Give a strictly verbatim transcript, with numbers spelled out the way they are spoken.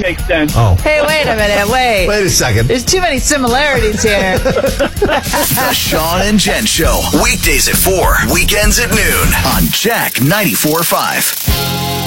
make sense. Oh. Hey, wait a minute. Wait. Wait a second. There's too many similarities here. The Sean and Jen Show. Weekdays at four, weekends at noon on Jack ninety-four point five.